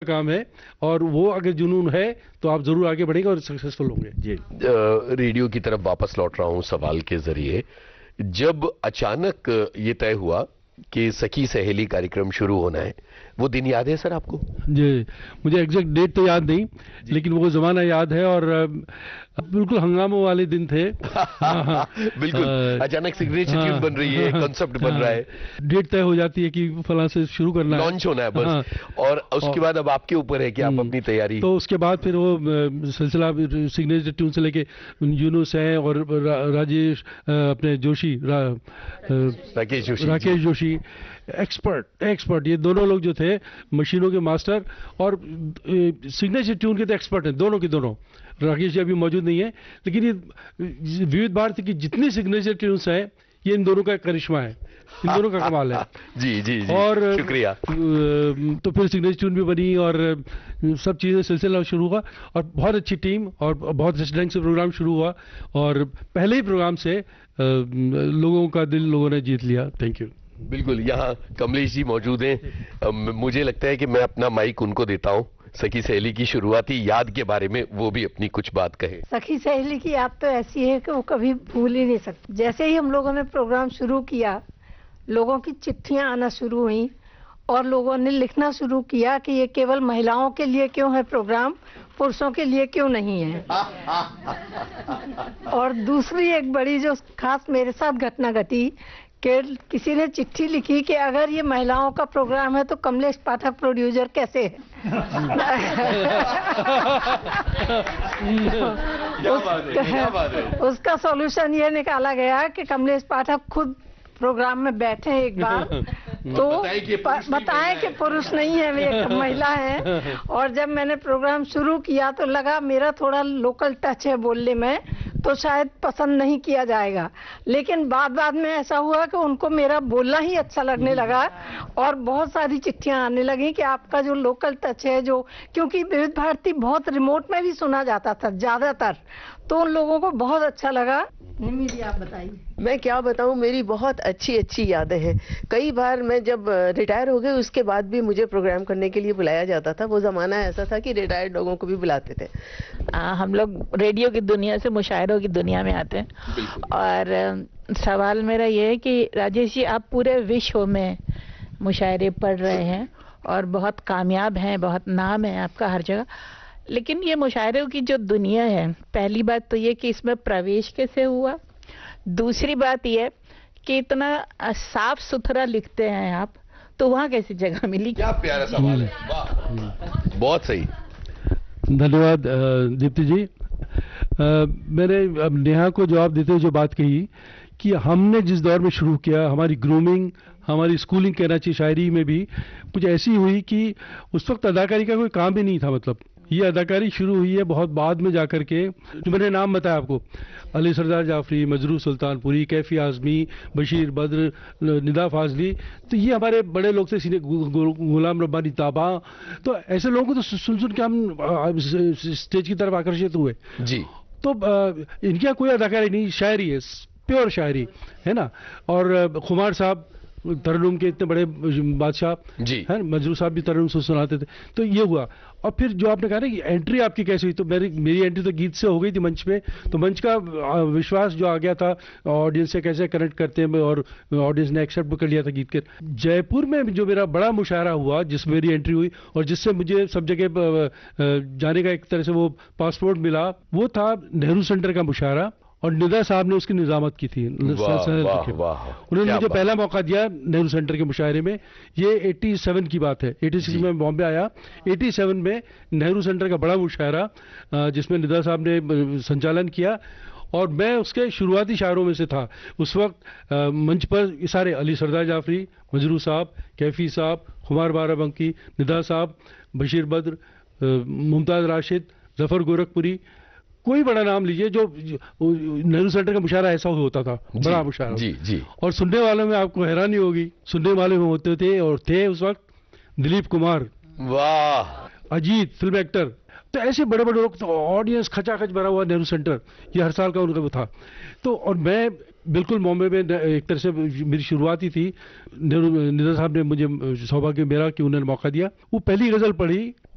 काम है, और वो अगर जुनून है तो आप जरूर आगे बढ़ेंगे और सक्सेसफुल होंगे। जी, रेडियो की तरफ वापस लौट रहा हूं सवाल के जरिए। जब अचानक ये तय हुआ कि सखी सहेली कार्यक्रम शुरू होना है, वो दिन याद है सर आपको? जी, मुझे एग्जैक्ट डेट तो याद नहीं, लेकिन वो जमाना याद है, और बिल्कुल हंगामों वाले दिन थे। बिल्कुल, अचानक सिग्नेचर ट्यून बन रही है, कॉन्सेप्ट बन रहा है, डेट तय हो जाती है कि फलां से शुरू करना है, लॉन्च होना है बस, और उसके बाद अब आपके ऊपर है कि आप अपनी तैयारी। तो उसके बाद फिर वो सिलसिला सिग्नेचर ट्यून से लेके यूनुस है और राजेश अपने जोशी, राकेश जोशी, एक्सपर्ट ये दोनों लोग जो थे मशीनों के मास्टर और सिग्नेचर ट्यून के तो एक्सपर्ट हैं, दोनों के दोनों। राकेश जी अभी मौजूद नहीं है, लेकिन ये विविध भारती की जितनी सिग्नेचर ट्यून्स हैं, ये इन दोनों का करिश्मा है, इन दोनों का कमाल है। जी, और शुक्रिया। तो फिर सिग्नेचर ट्यून भी बनी और सब चीज़ें, सिलसिला शुरू हुआ, और बहुत अच्छी टीम और बहुत अच्छे ढंग से प्रोग्राम शुरू हुआ, और पहले ही प्रोग्राम से लोगों का दिल लोगों ने जीत लिया। Thank you. बिल्कुल, यहाँ कमलेश जी मौजूद हैं। मुझे लगता है कि मैं अपना माइक उनको देता हूँ, सखी सहेली की शुरुआती याद के बारे में वो भी अपनी कुछ बात कहे। सखी सहेली की याद तो ऐसी है कि वो कभी भूल ही नहीं सकती। जैसे ही हम लोगों ने प्रोग्राम शुरू किया, लोगों की चिट्ठियां आना शुरू हुई और लोगों ने लिखना शुरू किया कि ये केवल महिलाओं के लिए क्यों है प्रोग्राम, पुरुषों के लिए क्यों नहीं है। और दूसरी एक बड़ी जो खास मेरे साथ घटना घटी कि किसी ने चिट्ठी लिखी कि अगर ये महिलाओं का प्रोग्राम है तो कमलेश पाठक प्रोड्यूसर कैसे है। क्या बात है। उसका सॉल्यूशन ये निकाला गया कि कमलेश पाठक खुद प्रोग्राम में बैठे एक बार तो बताएं कि पुरुष नहीं है, वे एक महिला है। और जब मैंने प्रोग्राम शुरू किया तो लगा मेरा थोड़ा लोकल टच है बोलने में, तो शायद पसंद नहीं किया जाएगा, लेकिन बाद में ऐसा हुआ कि उनको मेरा बोलना ही अच्छा लगने लगा और बहुत सारी चिट्ठियां आने लगी कि आपका जो लोकल टच है, जो क्योंकि विविध भारती बहुत रिमोट में भी सुना जाता था ज्यादातर, तो उन लोगों को बहुत अच्छा लगा। निमी, आप बताइए। मैं क्या बताऊं, मेरी बहुत अच्छी यादें हैं। कई बार मैं जब रिटायर हो गई उसके बाद भी मुझे प्रोग्राम करने के लिए बुलाया जाता था। वो जमाना ऐसा था कि रिटायर्ड लोगों को भी बुलाते थे। हम लोग रेडियो की दुनिया से मुशायरों की दुनिया में आते हैं। और सवाल मेरा ये है कि राजेश जी, आप पूरे विश्व में मुशायरे पढ़ रहे हैं और बहुत कामयाब हैं, बहुत नाम है आपका हर जगह, लेकिन ये मुशायरों की जो दुनिया है, पहली बात तो ये कि इसमें प्रवेश कैसे हुआ, दूसरी बात ये कि इतना साफ सुथरा लिखते हैं आप, तो वहाँ कैसी जगह मिली? क्या प्यारा सवाल है, वाह, बहुत सही। धन्यवाद दीप्ति जी। मैंने अब नेहा को जवाब देते हुए जो बात कही कि हमने जिस दौर में शुरू किया, हमारी ग्रूमिंग, हमारी स्कूलिंग कहना चाहिए, शायरी में भी कुछ ऐसी हुई कि उस वक्त अदाकारी का कोई काम भी नहीं था। मतलब ये अदाकारी शुरू हुई है बहुत बाद में जाकर के। जो मैंने नाम बताया आपको, अली सरदार जाफरी, मजरू सुल्तानपुरी, कैफी आजमी, बशीर बद्र, निदा फाजली, तो ये हमारे बड़े लोग थे। गुलाम रब्बानी ताबा, तो ऐसे लोगों को तो सुन के हम स्टेज की तरफ आकर्षित हुए जी। तो इनकी कोई अदाकारी नहीं, शायरी है, प्योर शायरी है ना। और खुमार साहब तरन्नुम के इतने बड़े बादशाह जी है, मजरू साहब भी तरन्नुम सुनाते थे। तो ये हुआ। और फिर जो आपने कहा ना कि एंट्री आपकी कैसे हुई, तो मेरी एंट्री तो गीत से हो गई थी मंच पे। तो मंच का विश्वास जो आ गया था ऑडियंस से, कैसे कनेक्ट करते हैं, और ऑडियंस ने एक्सेप्ट भी कर लिया था गीत के। जयपुर में जो मेरा बड़ा मुशायरा हुआ, जिसमें मेरी एंट्री हुई और जिससे मुझे सब जगह जाने का एक तरह से वो पासपोर्ट मिला, वो था नेहरू सेंटर का मुशायरा, और निदा साहब ने उसकी निजामत की थी। उन्होंने मुझे पहला मौका दिया नेहरू सेंटर के मुशायरे में। ये 87 की बात है, 86 में बॉम्बे आया, 87 में नेहरू सेंटर का बड़ा मुशायरा जिसमें निदा साहब ने संचालन किया, और मैं उसके शुरुआती शायरों में से था। उस वक्त मंच पर सारे अली सरदार जाफरी, मजरू साहब, कैफी साहब, खुमार बाराबंकी, निदा साहब, बशीर बद्र, मुमताज राशिद, जफर गोरखपुरी, कोई बड़ा नाम लीजिए। जो नेहरू सेंटर का मुशायरा ऐसा होता था, बड़ा मुशायरा जी। और सुनने वालों में आपको हैरानी होगी, सुनने वाले में होते थे और थे उस वक्त दिलीप कुमार, वाह, अजीत फिल्म एक्टर, तो ऐसे बड़े बड़े लोग। तो ऑडियंस खचाखच भरा हुआ नेहरू सेंटर, ये हर साल का उनका वो था। तो और मैं बिल्कुल बॉम्बे में एक तरह से मेरी शुरुआत ही थी। निदा साहब ने मुझे सौभाग्य मेरा कि उन्होंने मौका दिया। वो पहली गजल पढ़ी